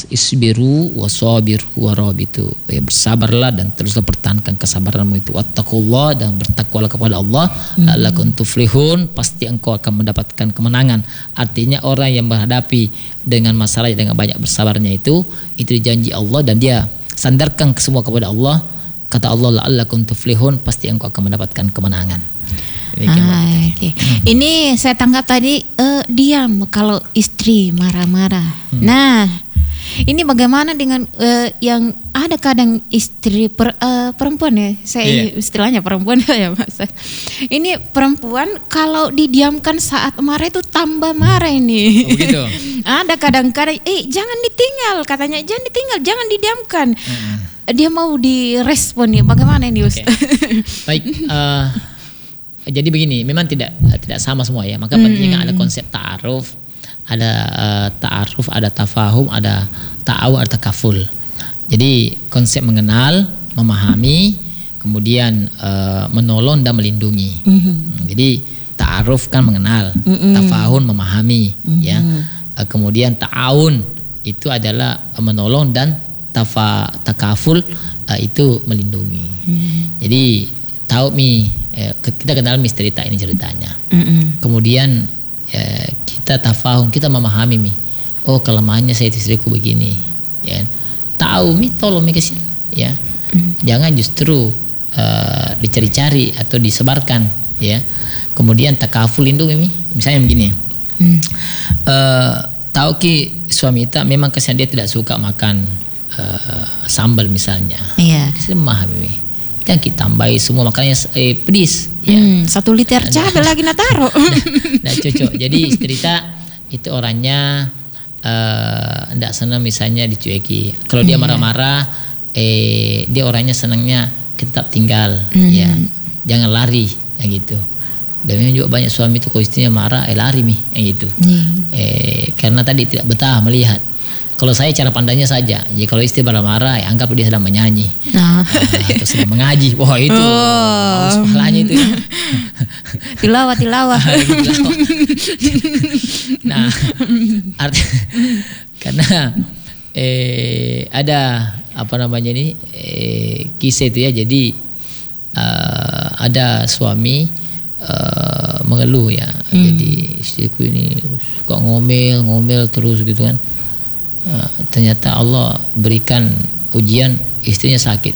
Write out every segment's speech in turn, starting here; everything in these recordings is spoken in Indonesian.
isbiru wasabir warabitu. Ya, bersabarlah dan teruslah pertahankan kesabaranmu itu. Wattaqullah, dan bertakwalah kepada Allah. La'allakum tuflihun, pasti engkau akan mendapatkan kemenangan. Artinya orang yang menghadapi dengan masalah dengan banyak bersabarnya itu dijanji Allah, dan dia sandarkan semua kepada Allah. Kata Allah, la'allakum tuflihun, pasti engkau akan mendapatkan kemenangan. Okay. Ini saya tangkap tadi diam kalau istri marah-marah. Nah, ini bagaimana dengan yang ada kadang istri perempuan ya, saya istilahnya perempuan ya Mas. Ini perempuan kalau didiamkan saat marah itu tambah marah ini. Oh, begitu. Ada kadang-kadang jangan ditinggal, katanya jangan ditinggal, jangan didiamkan. Dia mau direspon ya, bagaimana ini Ustaz? Baik. Jadi begini, memang tidak sama semua ya. Maka pentingnya ada konsep ta'aruf, ada tafahum, ada ta'awun, ada takaful. Jadi konsep mengenal, memahami, kemudian menolong dan melindungi. Jadi ta'aruf kan mengenal, tafahum memahami, ya. Kemudian ta'awun itu adalah menolong, dan takaful itu melindungi. Jadi tahu kita kenal cerita ini ceritanya. Kemudian kita tafahum, kita memahami oh kelemahannya saya istriku begini, ya. Tahu tolong kasih, ya. Jangan justru dicari-cari atau disebarkan, ya. Kemudian takaful, lindungi misalnya begini. Tahu suami kita memang kesan dia tidak suka makan sambal misalnya. Iya. Saya memahami. Yang kita tambahi semua makanannya pedis, ya. 1 liter cabai lagi nataro. Nah, cocok. Jadi cerita itu orangnya tidak senang misalnya dicueki. Kalau dia marah-marah, dia orangnya senangnya tetap tinggal, ya. Jangan lari, ya gitu. Dan memang juga banyak suami itu kalau istrinya marah, lari yang gitu. Karena tadi tidak betah melihat. Kalau saya cara pandangnya saja, ya kalau istri marah-marah, anggap dia sedang menyanyi, atau sedang mengaji. Wah itu, pahalanya itu. Tilawah. Nah, karena ada kisah itu ya. Jadi ada suami mengeluh ya. Jadi istriku ini suka ngomel terus gitu kan. Ternyata Allah berikan ujian, istrinya sakit,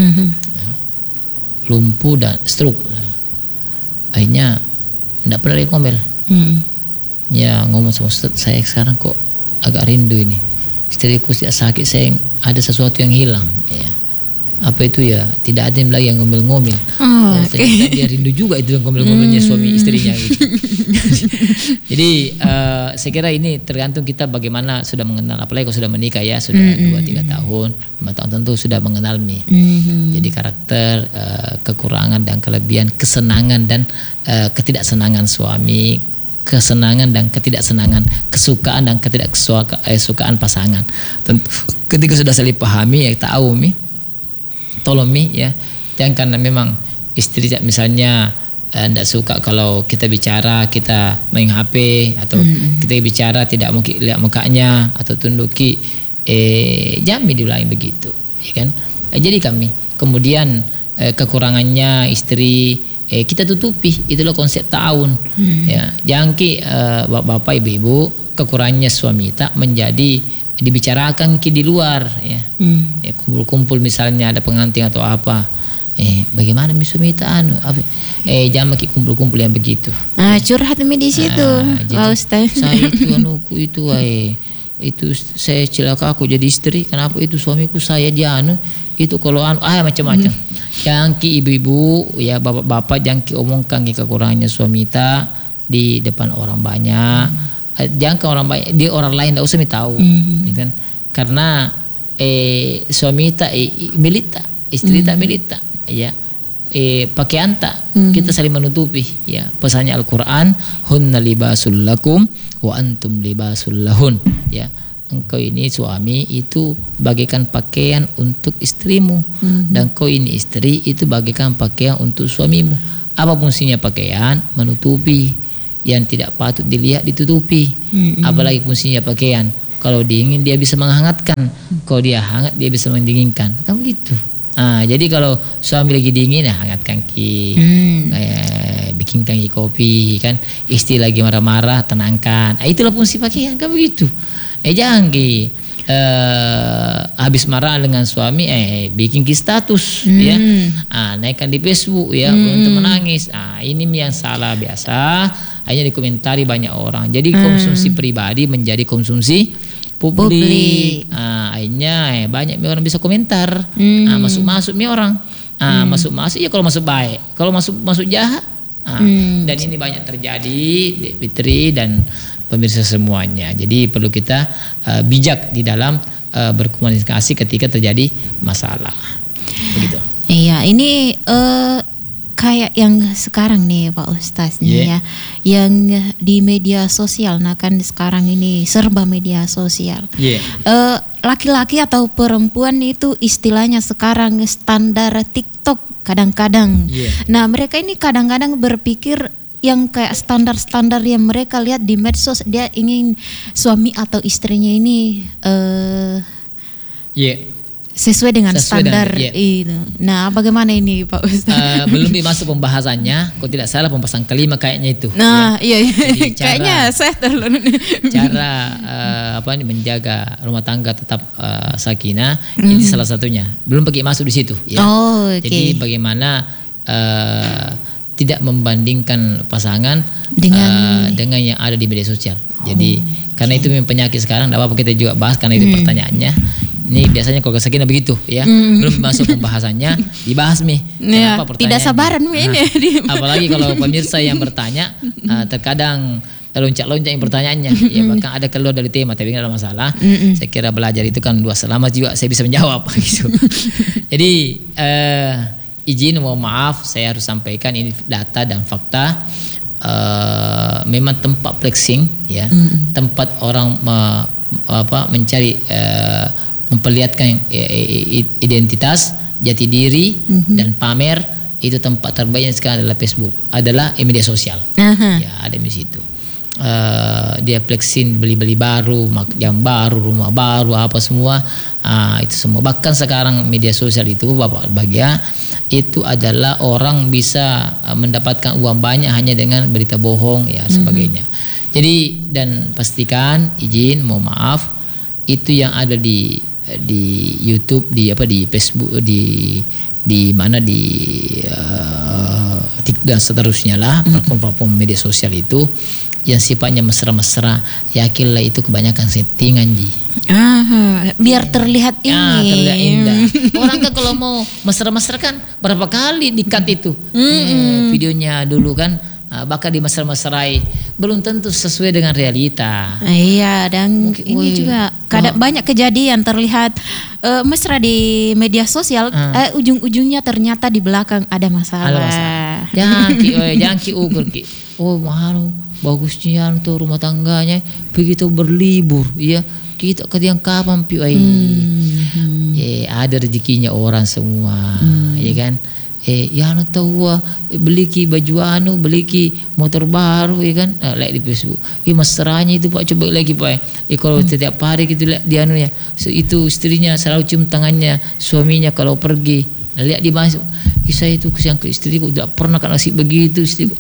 lumpuh dan stroke. Akhirnya tidak pernah lagi ngomel. Ya ngomong sama Ustaz, saya sekarang kok agak rindu ini. Istriku tidak sakit, saya ada sesuatu yang hilang. Ya. Apa itu ya? Tidak ada lagi yang ngomel-ngomel. Ternyata dia rindu juga itu ngomel-ngomelnya suami istrinya gitu. Jadi saya kira ini tergantung kita bagaimana sudah mengenal, apalagi kalau sudah menikah ya, sudah 2-3 tahun, 5 tahun tentu sudah mengenal Jadi karakter, kekurangan dan kelebihan, kesenangan dan ketidaksenangan suami, kesenangan dan ketidaksenangan, kesukaan dan ketidaksukaan pasangan. Tentu ketika sudah saling pahami, ya tahu tolong ya, jangan karena memang istri misalnya tidak suka kalau kita bicara, kita main HP, atau kita bicara tidak mungkin lihat mukanya atau tunduki, jangan diulangi begitu, ya kan? Jadi kami kemudian kekurangannya istri kita tutupi, itulah konsep ta'awun. Ya, jangan bapak ibu kekurangannya suami tak menjadi dibicarakan di luar, ya. Ya, kumpul-kumpul misalnya ada pengantin atau apa, bagaimana suami kita jangan makin kumpul-kumpul yang begitu. Curhat di situ. Ustaz. Saya itu saya celaka aku jadi istri, kenapa itu suamiku saya dia itu kalau macam-macam. Jangan ibu-ibu ya, bapak-bapak jangan omongkan kekurangannya suami kita di depan orang banyak. Jangan ke orang banyak, dia orang lain tidak usah tahu, kan? Karena suami tak milita, istri tak milita, ya. Pakaian tak, kita saling menutupi, ya. Pesannya Al-Quran, hunna libasul lakum wa antum libasul lahun, ya. Engkau ini suami itu bagaikan pakaian untuk istrimu, dan kau ini istri itu bagaikan pakaian untuk suamimu. Apa fungsinya pakaian? Menutupi yang tidak patut dilihat, ditutupi. Apalagi fungsinya pakaian, Kalau dingin dia bisa menghangatkan, kalau dia hangat dia bisa mendinginkan, kan begitu. Jadi kalau suami lagi dingin, hangatkan bikinkan kopi kan. Istri lagi marah-marah, tenangkan. Itulah fungsi pakaian, kan begitu. Jangan habis marah dengan suami, bikin status ya, naikkan di Facebook ya, untuk menangis. Ini yang salah biasa, hanya dikomentari banyak orang. Jadi konsumsi pribadi menjadi konsumsi publik. Akhirnya banyak orang bisa komentar, masuk orang, masuk ya, kalau masuk baik, kalau masuk jahat. Dan ini banyak terjadi, Fitri dan pemirsa semuanya. Jadi perlu kita bijak di dalam berkomunikasi ketika terjadi masalah. Begitu. Iya, ini kayak yang sekarang nih Pak Ustaz nih ya, yang di media sosial. Nah kan sekarang ini serba media sosial. Laki-laki atau perempuan itu istilahnya sekarang standar TikTok kadang-kadang. Nah mereka ini kadang-kadang berpikir yang kayak standar-standar yang mereka lihat di medsos, dia ingin suami atau istrinya ini sesuai dengan standar itu. Nah, bagaimana ini Pak Ustaz? Belum masuk pembahasannya, kalau tidak salah pembahasan kelima kayaknya itu. Nah, iya. Kayaknya saya terlalu. Cara menjaga rumah tangga tetap sakinah, ini salah satunya. Belum pakai masuk di situ. Ya. Jadi bagaimana tidak membandingkan pasangan dengan yang ada di media sosial. Jadi karena itu memang penyakit sekarang, tidak apa-apa kita juga bahas karena itu pertanyaannya. Ini biasanya kalau sakinah begitu ya, belum masuk pembahasannya dibahas Kenapa pertanyaan? Tidak sabaran ini. Apalagi kalau pemirsa yang bertanya, terkadang loncat-loncat yang pertanyaannya, ya bahkan ada keluar dari tema, tapi tidak ada masalah. Saya kira belajar itu kan luas, selama juga saya bisa menjawab gitu. Jadi izin mohon maaf, saya harus sampaikan ini data dan fakta. Memang tempat flexing ya, tempat orang mencari memperlihatkan identitas, jati diri dan pamer, itu tempat terbaik sekarang adalah Facebook, adalah media sosial. Ya ada di situ. Dia flexing beli baru, jam baru, rumah baru, apa semua, itu semua. Bahkan sekarang media sosial itu Bapak bahagia, itu adalah orang bisa mendapatkan uang banyak hanya dengan berita bohong ya sebagainya. Jadi dan pastikan izin mohon maaf, itu yang ada di YouTube, di Facebook, di mana di TikTok dan seterusnya lah, platform media sosial itu yang sifatnya mesra-mesra, yakinlah itu kebanyakan settingan biar terlihat terlihat indah. Orang kan kalau mau mesra-mesra kan berapa kali di-cut itu videonya dulu kan, bakal dimesra-mesrai, belum tentu sesuai dengan realita. Iya, dan mungkin, ini juga kadang banyak kejadian terlihat mesra di media sosial, ujung-ujungnya ternyata di belakang ada masalah. Jangan ukur mahal bagusnya tuh rumah tangganya, begitu berlibur ya kita ketiang kapan ada rezekinya orang semua, ya kan. Tahu beli baju beli motor baru, ya kan, like di Facebook. Mesranya itu Pak, coba lagi Pak. Kalau setiap hari gitu lihat dia itu istrinya selalu cium tangannya suaminya kalau pergi. Lihat di masuk, saya itu kesian ke istriku, tidak pernah kan nasib begitu istriku.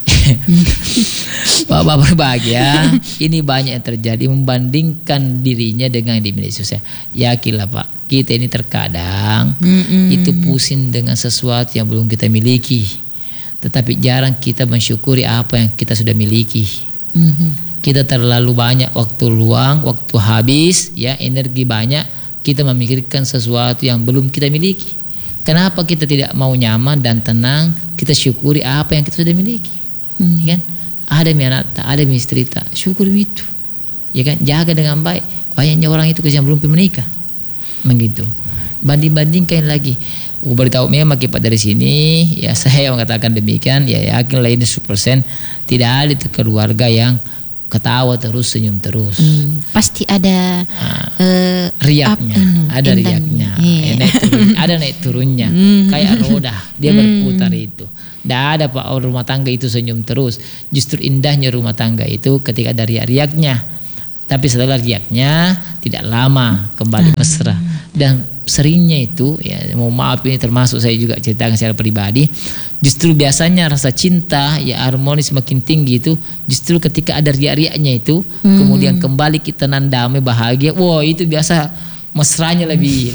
Bapak berbahagia, ini banyak yang terjadi membandingkan dirinya dengan di media sosial. Yakinlah Pak, kita ini terkadang itu pusing dengan sesuatu yang belum kita miliki, tetapi jarang kita mensyukuri apa yang kita sudah miliki. Kita terlalu banyak waktu luang, waktu habis, ya energi banyak kita memikirkan sesuatu yang belum kita miliki. Kenapa kita tidak mau nyaman dan tenang, kita syukuri apa yang kita sudah miliki, ya kan? Ada anak, ada istri, syukur itu, ya kan? Jaga dengan baik. Banyaknya orang itu yang belum menikah, begitu. Banding-bandingkan lagi. Beritahu memang kita dari sini, ya saya mengatakan demikian, ya yakinlah ini 100% tidak ada itu keluarga yang ketawa terus, senyum terus. Pasti ada riaknya, ada riaknya, ada naik turunnya, kayak roda dia berputar itu. Tidak ada Pak rumah tangga itu senyum terus. Justru indahnya rumah tangga itu ketika ada riak-riaknya. Tapi setelah riaknya tidak lama kembali mesra. Dan seringnya itu ya, mohon maaf ini termasuk saya juga ceritakan secara pribadi, justru biasanya rasa cinta ya harmonis makin tinggi itu justru ketika ada riak-riaknya itu, kemudian kembali kita damai bahagia, wah itu biasa mesranya lebih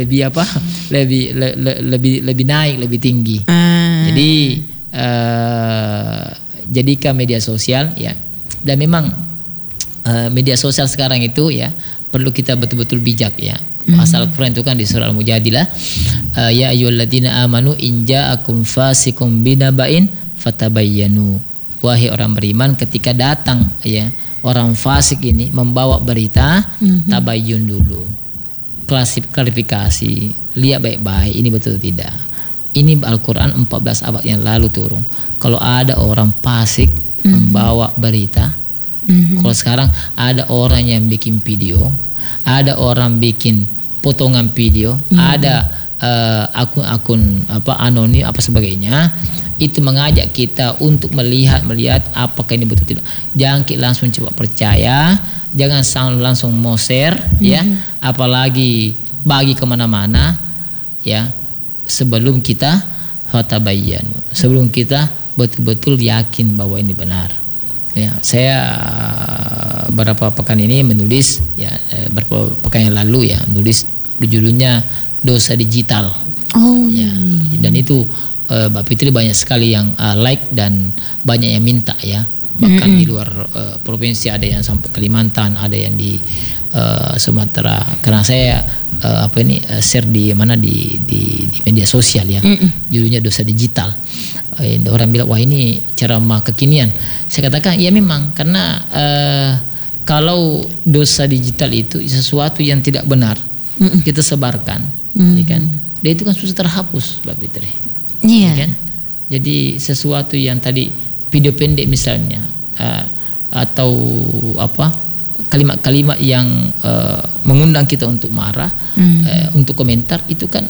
naik, lebih tinggi. Jadi jadikan media sosial ya, dan memang media sosial sekarang itu ya perlu kita betul-betul bijak ya. Asal Al-Quran itu kan di surah Al-Mujadilah, ya ayyuhalladzina amanu in ja'akum fasiqun binaba'in fatabayyanu. Wahai orang beriman, ketika datang ya orang fasik ini membawa berita, tabayyun dulu. Klarifikasi, lihat baik-baik ini betul tidak. Ini Al-Quran 14 abad yang lalu turun. Kalau ada orang fasik membawa berita, kalau sekarang ada orang yang bikin video, ada orang bikin potongan video, ada akun-akun anonim sebagainya, itu mengajak kita untuk melihat apakah ini betul tidak. Jangan kita langsung cepat percaya, jangan langsung mau share ya, apalagi bagi kemana-mana ya, sebelum kita fatabayyanu, sebelum kita betul-betul yakin bahwa ini benar. Ya, saya beberapa pekan ini menulis ya, beberapa pekan yang lalu ya, menulis judulnya dosa digital. Ya, dan itu Mbak Fitri banyak sekali yang like dan banyak yang minta ya. Bahkan di luar provinsi ada yang sampai Kalimantan, ada yang di Sumatera. Karena saya share di media sosial ya. Judulnya dosa digital. Orang bilang wah ini ceramah kekinian. Saya katakan ya memang, karena kalau dosa digital itu sesuatu yang tidak benar kita sebarkan, ya kan? Dan itu kan susah terhapus, Mbak Fitri. Ya kan? Jadi sesuatu yang tadi video pendek misalnya, atau kalimat-kalimat yang mengundang kita untuk marah, untuk komentar, itu kan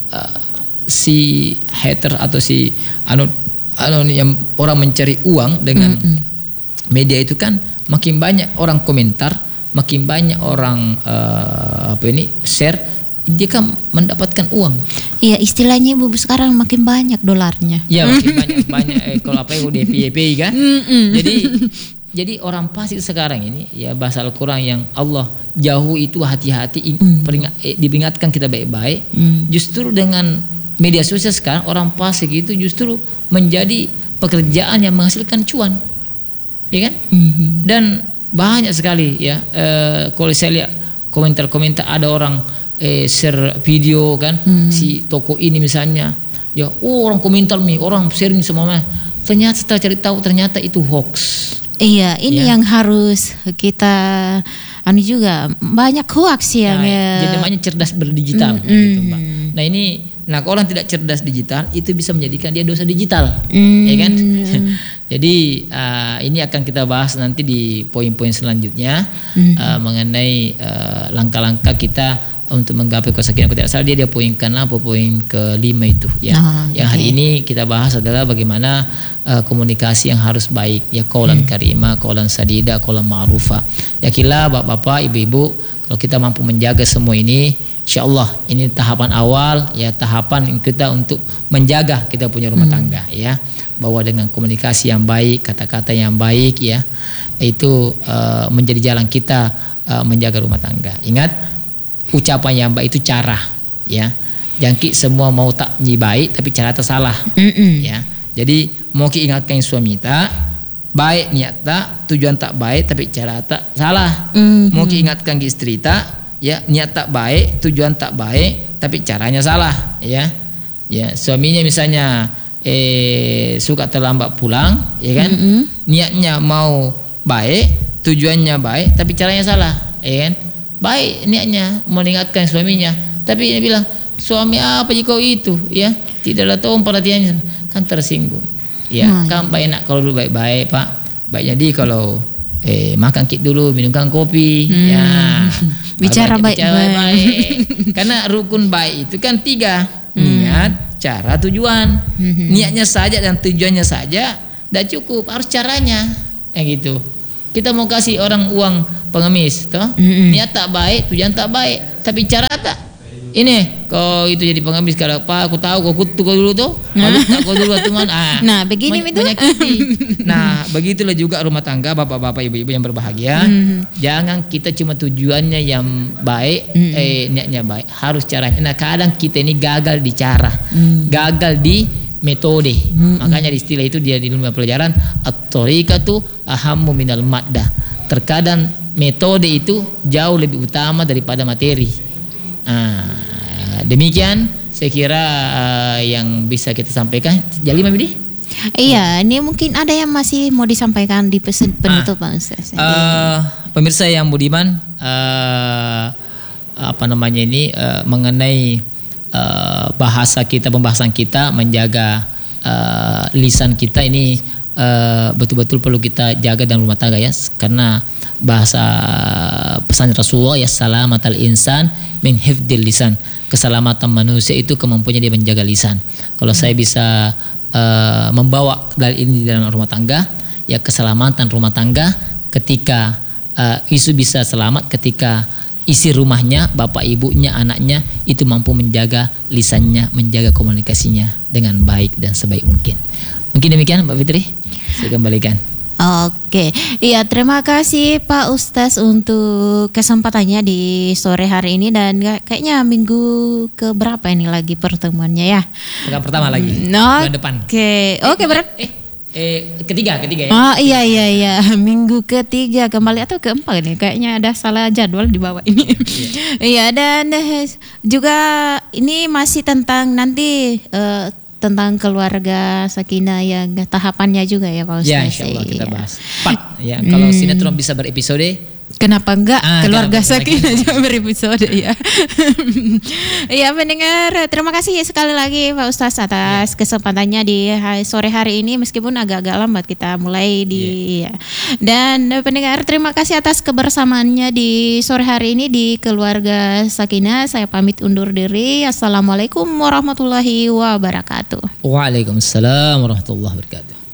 si hater atau si yang orang mencari uang dengan media itu kan, makin banyak orang komentar, makin banyak orang share, dia kan mendapatkan uang. Iya, istilahnya Ibu sekarang makin banyak dolarnya. Ya makin banyak kalau DP kan. Jadi orang fasik sekarang ini ya, bahasa Al-Quran yang Allah jauh itu hati-hati, diperingatkan kita baik-baik. Justru dengan media sosial sekarang orang fasik itu justru menjadi pekerjaan yang menghasilkan cuan, ya kan? Dan banyak sekali ya, kalau saya lihat komentar-komentar, ada orang share video kan, si toko ini misalnya ya, orang komentar nih, orang sharing semuanya, ternyata setelah cari tahu ternyata itu hoax. Iya, ini yang harus kita juga banyak hoax yang jadi namanya cerdas berdigital gitu, Mbak. Nah ini, kalau orang tidak cerdas digital itu bisa menjadikan dia dosa digital, ya kan? Jadi ini akan kita bahas nanti di poin-poin selanjutnya, mengenai langkah-langkah kita untuk menggapai kesakitan. Aku tidak salah dia poin ke-6 atau poin ke-5 itu ya. Yang hari ini kita bahas adalah bagaimana komunikasi yang harus baik ya, qaulan karimah, qaulan sadida, qaulan ma'rufa. Yakinlah Bapak-bapak, Ibu-ibu, kalau kita mampu menjaga semua ini, insyaallah ini tahapan awal ya, tahapan kita untuk menjaga kita punya rumah tangga ya, bahwa dengan komunikasi yang baik, kata-kata yang baik ya, itu menjadi jalan kita menjaga rumah tangga. Ingat, ucapan yang baik itu cara ya, jangki semua mau tak baik tapi cara tersalah ya. Jadi mau ingatkan suami tak baik niat tak, tujuan tak baik tapi cara tak salah. Mau ingatkan istri tak ya, niat tak baik, tujuan tak baik tapi caranya salah ya. Ya, suaminya misalnya suka terlambat pulang ya kan, niatnya mau baik, tujuannya baik tapi caranya salah ya kan. Baik niatnya mengingatkan suaminya, tapi dia bilang, suami apa jika itu ya, tidaklah tahu perhatiannya, kan tersinggung ya. Kan baik nak kalau dulu baik-baik Pak, baik. Jadi kalau makan kit dulu, minumkan kopi ya, bicara baik-baik. Karena rukun baik itu kan 3, niat, cara, tujuan. Niatnya saja dan tujuannya saja tidak cukup, harus caranya gitu. Kita mau kasih orang uang pengemis, toh. Niat tak baik, tujuan tak baik, tapi cara tak. Ini kau itu jadi pengemis kalau Pak, aku tahu kau kutu kau dulu tuh. Kalau tak kau dulu teman. Nah, begini itu. Nah, begitulah juga rumah tangga bapak-bapak ibu-ibu yang berbahagia. Jangan kita cuma tujuannya yang baik, niatnya baik, harus caranya. Nah, kadang kita ini gagal di cara, gagal di metode. Makanya di istilah itu dia di ilmu pelajaran at-thariqatu ahammu minal maddah. Terkadang metode itu jauh lebih utama daripada materi. Demikian saya kira yang bisa kita sampaikan. Jadi Mbak Bidi? Iya, ini mungkin ada yang masih mau disampaikan di pesan penutup Pak Ustaz. Pemirsa yang budiman, mengenai bahasa kita, pembahasan kita, menjaga lisan kita ini betul-betul perlu kita jaga dalam rumah tangga ya, karena bahasa pesan Rasulullah ya, salamatal insan min hifdil lisan. Keselamatan manusia itu kemampuannya dia menjaga lisan. Kalau saya bisa membawa dari ini dalam rumah tangga, ya keselamatan rumah tangga ketika isu bisa selamat ketika isi rumahnya, bapak ibunya, anaknya itu mampu menjaga lisannya, menjaga komunikasinya dengan baik dan sebaik mungkin. Mungkin demikian Mbak Fitri, saya kembalikan. Oke, iya terima kasih Pak Ustaz untuk kesempatannya di sore hari ini, dan kayaknya minggu keberapa ini lagi pertemuannya ya? Pekan pertama lagi, bulan depan. Oke, berarti ketiga ya? Oh iya, minggu ketiga kembali atau keempat ini? Kayaknya ada salah jadwal di bawah ini. Iya, dan juga ini masih tentang nanti tentang keluarga sakinah yang tahapannya juga ya Pak Ustaz. Ya, insyaallah kita bahas. Ya, kalau sinetron bisa berepisode, kenapa enggak keluarga sakinah juga berepisode ya. Iya pendengar, terima kasih sekali lagi Pak Ustaz atas kesempatannya di sore hari ini, meskipun agak-agak lambat kita mulai ya. Dan pendengar, terima kasih atas kebersamaannya di sore hari ini di keluarga sakinah. Saya pamit undur diri. Assalamualaikum warahmatullahi wabarakatuh. Waalaikumsalam warahmatullahi wabarakatuh.